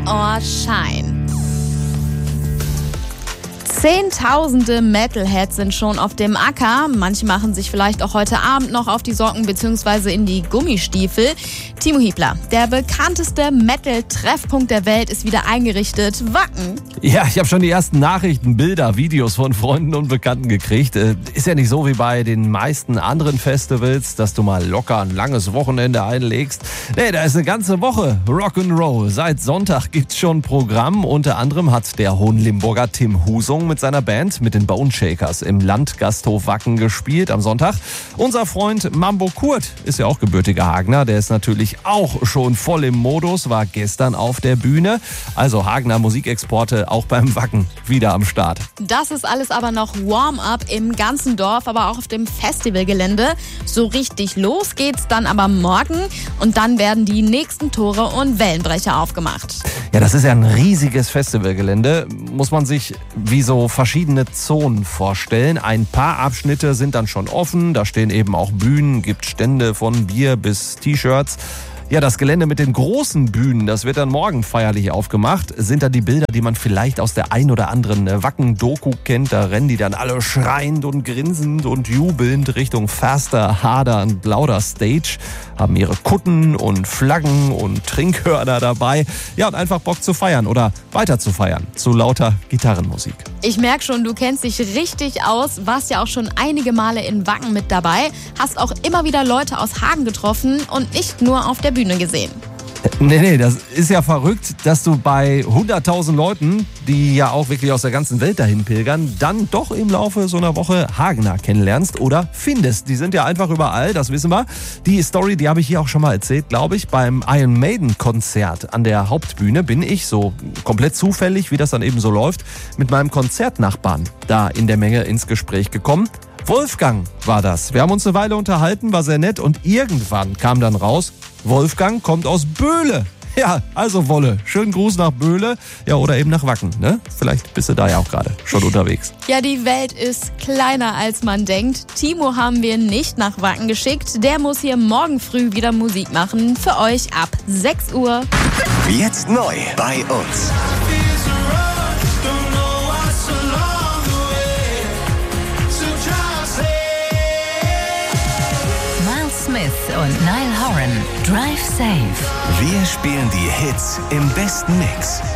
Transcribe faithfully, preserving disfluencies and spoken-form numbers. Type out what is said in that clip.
or Shine. Zehntausende Metalheads sind schon auf dem Acker. Manche machen sich vielleicht auch heute Abend noch auf die Socken bzw. in die Gummistiefel. Timo Hiebler, der bekannteste Metal-Treffpunkt der Welt, ist wieder eingerichtet. Wacken. Ja, ich habe schon die ersten Nachrichten, Bilder, Videos von Freunden und Bekannten gekriegt. Ist ja nicht so wie bei den meisten anderen Festivals, dass du mal locker ein langes Wochenende einlegst. Nee, da ist eine ganze Woche Rock'n'Roll. Seit Sonntag gibt's schon ein Programm. Unter anderem hat der Hohenlimburger Tim Husung mit seiner Band, mit den Bone Shakers, im Landgasthof Wacken gespielt am Sonntag. Unser Freund Mambo Kurt ist ja auch gebürtiger Hagener. Der ist natürlich auch schon voll im Modus, war gestern auf der Bühne. Also Hagener Musikexporte auch beim Wacken wieder am Start. Das ist alles aber noch Warm-up im ganzen Dorf, aber auch auf dem Festivalgelände. So richtig los geht's dann aber morgen und dann werden die nächsten Tore und Wellenbrecher aufgemacht. Ja, das ist ja ein riesiges Festivalgelände. Muss man sich wie so verschiedene Zonen vorstellen. Ein paar Abschnitte sind dann schon offen. Da stehen eben auch Bühnen, gibt Stände von Bier bis T-Shirts. Ja, das Gelände mit den großen Bühnen, das wird dann morgen feierlich aufgemacht. Sind da die Bilder, die man vielleicht aus der ein oder anderen Wacken-Doku kennt. Da rennen die dann alle schreiend und grinsend und jubelnd Richtung Faster, Harder und Lauder Stage. Haben ihre Kutten und Flaggen und Trinkhörner dabei. Ja, und einfach Bock zu feiern oder weiter zu feiern zu lauter Gitarrenmusik. Ich merke schon, du kennst dich richtig aus, warst ja auch schon einige Male in Wacken mit dabei, hast auch immer wieder Leute aus Hagen getroffen und nicht nur auf der Bühne gesehen. Nee, nee, das ist ja verrückt, dass du bei hunderttausend Leuten, die ja auch wirklich aus der ganzen Welt dahin pilgern, dann doch im Laufe so einer Woche Hagener kennenlernst oder findest. Die sind ja einfach überall, das wissen wir. Die Story, die habe ich hier auch schon mal erzählt, glaube ich. Beim Iron Maiden Konzert an der Hauptbühne bin ich so komplett zufällig, wie das dann eben so läuft, mit meinem Konzertnachbarn da in der Menge ins Gespräch gekommen. Wolfgang war das. Wir haben uns eine Weile unterhalten, war sehr nett und irgendwann kam dann raus, Wolfgang kommt aus Böhle. Ja, also Wolle, schönen Gruß nach Böhle, ja, oder eben nach Wacken, ne? Vielleicht bist du da ja auch gerade schon unterwegs. Ja, die Welt ist kleiner als man denkt. Timo haben wir nicht nach Wacken geschickt. Der muss hier morgen früh wieder Musik machen. Für euch ab sechs Uhr. Jetzt neu bei uns. Smith und Niall Horan. Drive Safe. Wir spielen die Hits im besten Mix.